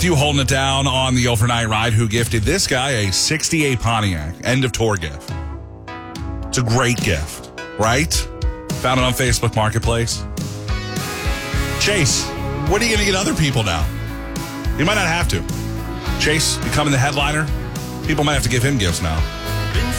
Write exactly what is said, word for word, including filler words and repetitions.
You holding it down on the overnight ride who gifted this guy a sixty-eight Pontiac end of tour gift. It's a great gift, right? Found it on Facebook Marketplace. Chase, what are you going to get other people now? You might not have to. Chase becoming the headliner, people might have to give him gifts now.